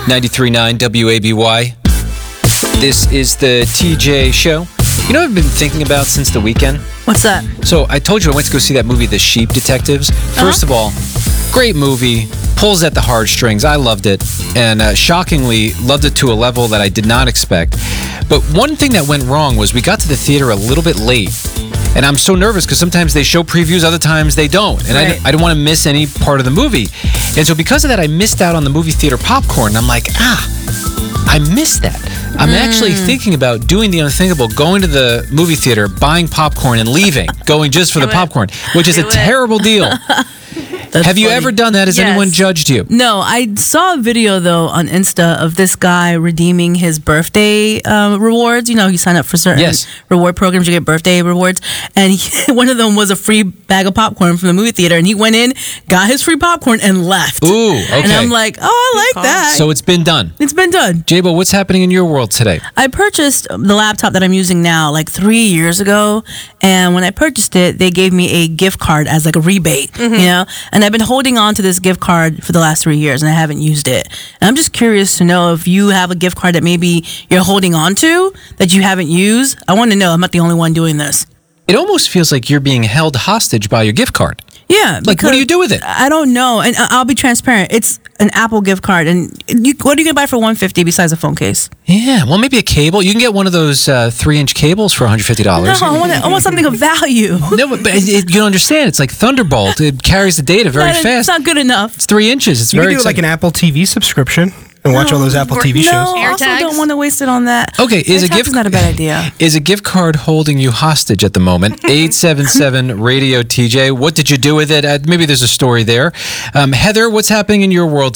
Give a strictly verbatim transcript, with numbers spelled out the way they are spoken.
ninety-three point nine W A B Y. This is the T J Show. You know what I've been thinking about since the weekend? What's that? So I told you I went to go see that movie, The Sheep Detectives. First Uh-huh. of all, great movie. Pulls at the heartstrings. I loved it. And uh, shockingly, loved it to a level that I did not expect. But one thing that went wrong was we got to the theater a little bit late. And I'm so nervous because sometimes they show previews, other times they don't. And I, Right. didn't- I didn't want to miss any part of the movie. And so because of that, I missed out on the movie theater popcorn. And I'm like, ah, I missed that. I'm actually thinking about doing the unthinkable, going to the movie theater, buying popcorn, and leaving, going just for the Do it. popcorn, which is Do a it. terrible deal. That's Have you funny. ever done that? Has Yes. anyone judged you? No, I saw a video though on Insta of this guy redeeming his birthday um, rewards. You know, you sign up for certain Yes. reward programs, you get birthday rewards, and he, one of them was a free bag of popcorn from the movie theater. And he went in, got his free popcorn, and left. Ooh, okay. And I'm like, oh, I like that. So it's been done. It's been done. Jabo, what's happening in your world today? I purchased the laptop that I'm using now like three years ago, and when I purchased it, they gave me a gift card as like a rebate, you know. And I've been holding on to this gift card for the last three years, and I haven't used it. And I'm just curious to know if you have a gift card that maybe you're holding on to that you haven't used. I want to know. I'm not the only one doing this. It almost feels like you're being held hostage by your gift card. Yeah. Like, what do because you do with it? I don't know, and I- I'll be transparent. It's an Apple gift card, and you, what are you gonna buy for one hundred fifty dollars besides a phone case? Yeah, well, maybe a cable. You can get one of those uh, three-inch cables for one hundred fifty dollars. No, I want, I want something of value. No, but it, it- you don't understand. It's like Thunderbolt. It carries the data very That- fast. It's not good enough. It's three inches. It's You very could do like exciting. an Apple T V subscription and watch all those Apple T V No, shows. I also AirTags? don't want to waste it on that. Okay, is a AirTags gift is not a bad idea. Is a gift card holding you hostage at the moment? eight seven seven radio T J. What did you do with it? Uh, maybe there's a story there. Um, Heather, what's happening in your world